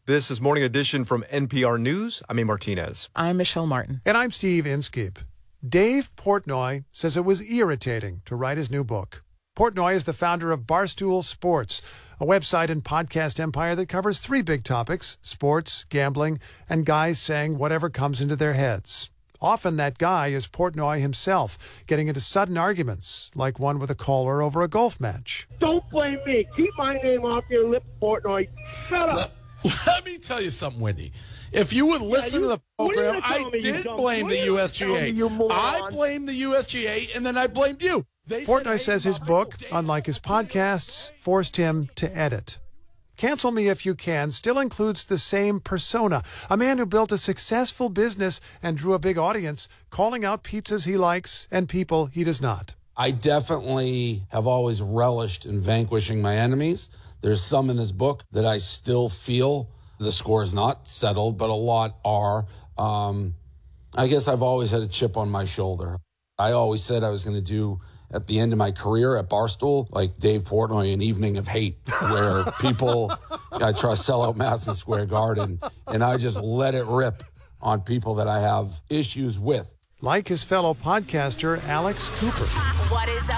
This is Morning Edition from NPR News. I'm A. Martinez. I'm Michelle Martin. And I'm Steve Inskeep. Dave Portnoy says it was irritating to write his new book. Portnoy is the founder of Barstool Sports, a website and podcast empire that covers three big topics: sports, gambling, and guys saying whatever comes into their heads. Often that guy is Portnoy himself, getting into sudden arguments, like one with a caller over a golf match. Don't blame me. Keep my name off your lips, Portnoy. Shut up. Let me tell you something, Wendy. If you would listen to the program, I did blame the USGA. I blamed the USGA, and then I blamed you. Portnoy says his book, unlike his podcasts, forced him to edit. Cancel Me If You Can still includes the same persona, a man who built a successful business and drew a big audience, calling out pizzas he likes and people he does not. I definitely have always relished in vanquishing my enemies. There's some in this book that I still feel the score is not settled, but a lot are. I guess I've always had a chip on my shoulder. I always said I was going to do, at the end of my career at Barstool, like Dave Portnoy, an evening of hate, where people, I try to sell out Madison Square Garden, and I just let it rip on people that I have issues with. Like his fellow podcaster, Alex Cooper. What is up?